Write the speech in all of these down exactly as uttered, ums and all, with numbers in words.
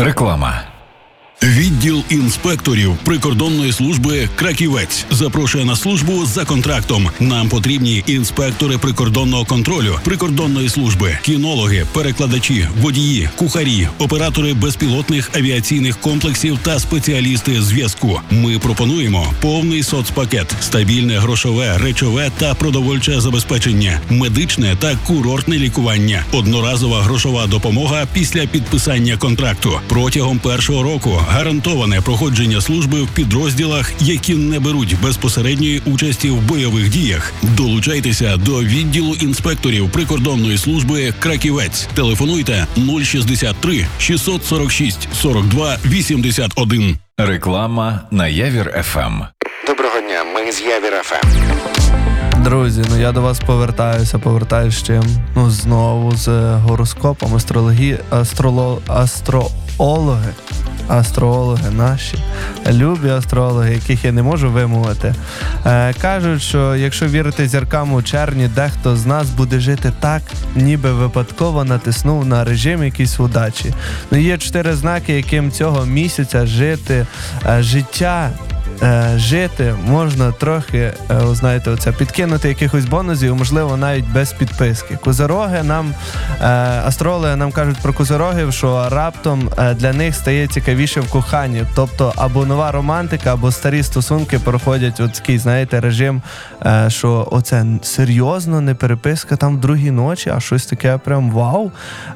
Реклама. Відділ інспекторів прикордонної служби «Краківець» запрошує на службу за контрактом. Нам потрібні інспектори прикордонного контролю, прикордонної служби, кінологи, перекладачі, водії, кухарі, оператори безпілотних авіаційних комплексів та спеціалісти зв'язку. Ми пропонуємо повний соцпакет, стабільне грошове, речове та продовольче забезпечення, медичне та курортне лікування, одноразова грошова допомога після підписання контракту. Протягом першого року гарантоване проходження служби в підрозділах, які не беруть безпосередньої участі в бойових діях. Долучайтеся до відділу інспекторів прикордонної служби «Краківець». Телефонуйте нуль шістдесят три шістсот сорок шість сорок два вісімдесят один. Реклама на Явір еф ем. Доброго дня, ми з Явір еф ем. Друзі, ну я до вас повертаюся, повертаюся з чим? Ну, знову з гороскопом, астрології, астроло, астрологи, астрологи наші, любі астрологи, яких я не можу вимовити, е, кажуть, що якщо вірити зіркам у червні, дехто з нас буде жити так, ніби випадково натиснув на режим якийсь удачі. Ну, є чотири знаки, яким цього місяця жити, е, життя, жити можна трохи, знаєте, оце, підкинути якихось бонусів, можливо, навіть без підписки. Козороги нам, астрологи нам кажуть про козорогів, що раптом для них стає цікавіше в коханні. Тобто або нова романтика, або старі стосунки проходять от такий, знаєте, режим, що оце серйозно, не переписка там в другій ночі, а щось таке прям вау.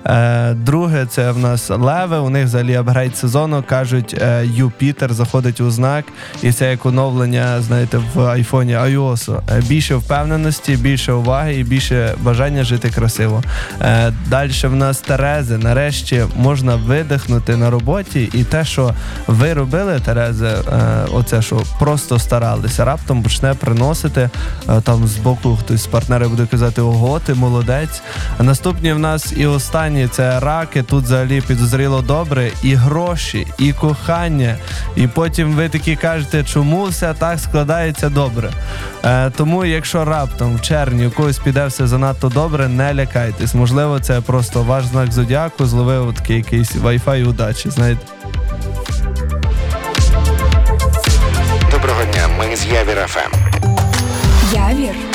Друге, це в нас леви, у них взагалі апгрейд сезону, кажуть, Юпітер заходить у знак, і це як оновлення, знаєте, в айфоні iOS. Більше впевненості, більше уваги і більше бажання жити красиво. Далі в нас Терези. Нарешті можна видихнути на роботі, і те, що ви робили, Терези, оце, що просто старалися, раптом почне приносити, там з боку хтось з партнерів буде казати, ого, ти молодець. Наступні в нас і останні, це раки, тут взагалі підозріло добре, і гроші, і кохання, і потім ви такі кажете, чому все так складається добре. Е, тому, якщо раптом в червні у когось піде все занадто добре, не лякайтесь. Можливо, це просто ваш знак зодіаку зловив такий якийсь Wi-Fi удачі, знаєте. Доброго дня, ми з Явір еф ем. Явір